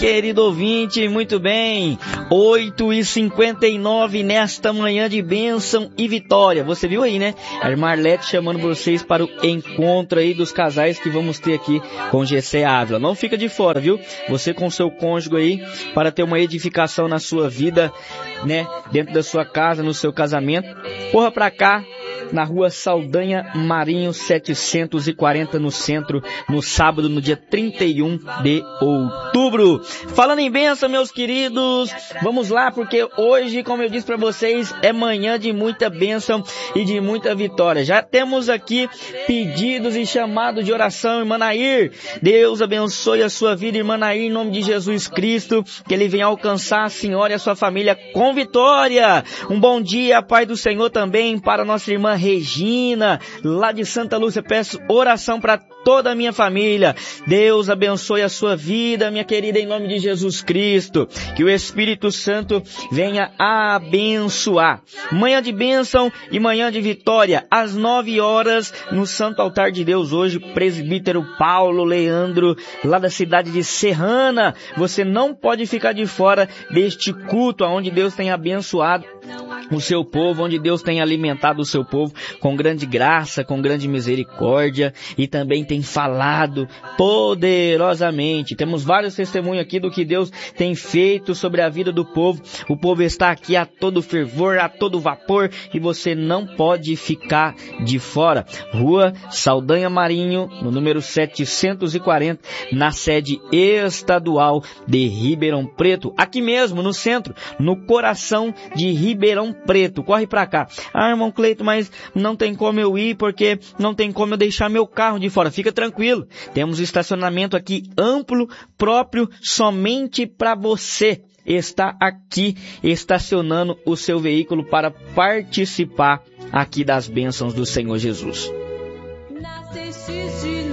querido ouvinte, muito bem, 8h59 nesta manhã de bênção e vitória. Você viu aí, né? A irmã Arlete chamando vocês para o encontro aí dos casais que vamos ter aqui com Gessé Ávila. Não fica de fora, viu? Você com seu cônjuge aí, para ter uma edificação na sua vida, né? Dentro da sua casa, no seu casamento. Corra pra cá, na rua Saldanha Marinho 740 no centro, no sábado, no dia 31 de outubro. Falando em bênção, meus queridos, vamos lá, porque hoje, como eu disse para vocês, é manhã de muita bênção e de muita vitória. Já temos aqui pedidos e chamados de oração, irmã Nair. Deus abençoe a sua vida, irmã Nair, em nome de Jesus Cristo, que Ele venha alcançar a senhora e a sua família com vitória. Um bom dia, Pai do Senhor, também para nossa irmã Regina, lá de Santa Lúcia. Peço oração para toda a minha família. Deus abençoe a sua vida, minha querida, em nome de Jesus Cristo. Que o Espírito Santo venha abençoar. Manhã de bênção e manhã de vitória, às 9 horas, no Santo Altar de Deus. Hoje, presbítero Paulo Leandro, lá da cidade de Serrana. Você não pode ficar de fora deste culto, onde Deus tem abençoado o seu povo, onde Deus tem alimentado o seu povo com grande graça, com grande misericórdia, e também tem falado poderosamente. Temos vários testemunhos aqui do que Deus tem feito sobre a vida do povo. O povo está aqui a todo fervor, a todo vapor, e você não pode ficar de fora. Rua Saldanha Marinho, no número 740, na sede estadual de Ribeirão Preto, aqui mesmo no centro, no coração de Ribeirão Preto. Corre pra cá. Ah, irmão Cleito, mas não tem como eu ir, porque não tem como eu deixar meu carro de fora. Fica tranquilo. Temos estacionamento aqui amplo, próprio, somente para você. Está aqui estacionando o seu veículo para participar aqui das bênçãos do Senhor Jesus. Nasceste de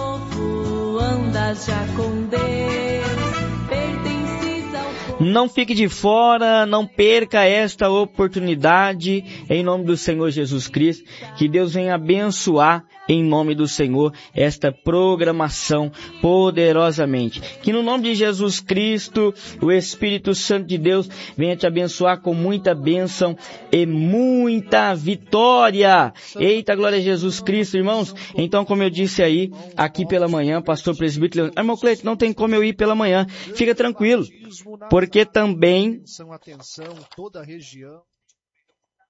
novo, andas já com Deus, pertences ao povo. Não fique de fora, não perca esta oportunidade, em nome do Senhor Jesus Cristo. Que Deus venha abençoar, em nome do Senhor, esta programação poderosamente. Que no nome de Jesus Cristo, o Espírito Santo de Deus venha te abençoar com muita bênção e muita vitória. Eita, glória a Jesus Cristo, irmãos. Então, como eu disse aí, aqui pela manhã, pastor presbítero, irmão Cleito, não tem como eu ir pela manhã. Fica tranquilo, porque também atenção, toda a região,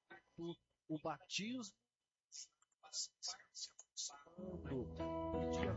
o batismo